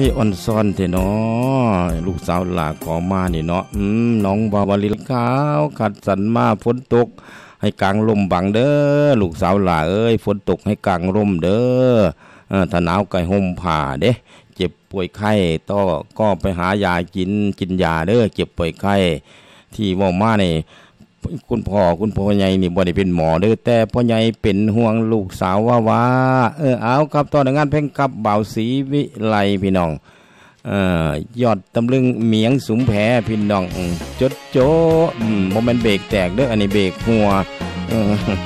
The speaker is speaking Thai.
อ่อนซ่อนเถอะเนาะลูกสาวหลาขอมานี่เนาะน้องบาวลิขาวขัดสันมาฝนตกให้กลางลมบังเด้อลูกสาวหลาเอ้ยฝนตกให้กลางร่มเด้อถ้าหนาวก็ห่มผ้าเด้เจ็บป่วยไข้ก็ไปหายากินยาเด้อเจ็บป่วยไข้ที่ว่ามานี่คุณพ่อใหญ่นี่บ่ได้เป็นหมอเด้อแต่พ่อใหญ่เป็นห่วงลูกสาวว่าเอาครับตอนงานเพลงกับบ่าวศรีวิไลพี่น้องยอดตำลึงเมียงสุมแพพี่น้องจดโจบ่แม่นเบรกแตกเด้ออันนี้เบรกหัว